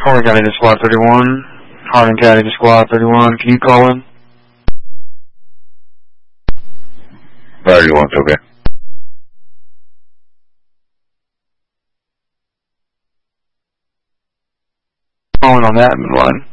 Harding County to Squad 31. Harding County to Squad 31. Can you call in? 31's okay. Calling on that line.